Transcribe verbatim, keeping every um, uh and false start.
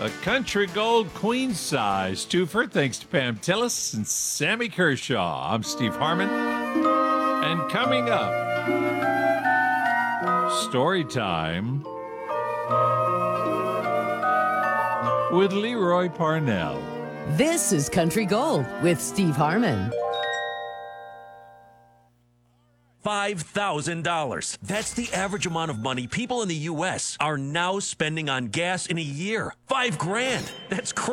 A Country Gold Queen Size twofer, thanks to Pam Tillis and Sammy Kershaw. I'm Steve Harmon. And coming up, story time with Leroy Parnell. This is Country Gold with Steve Harmon. five thousand dollars. That's the average amount of money people in the U S are now spending on gas in a year. Five grand. That's crazy.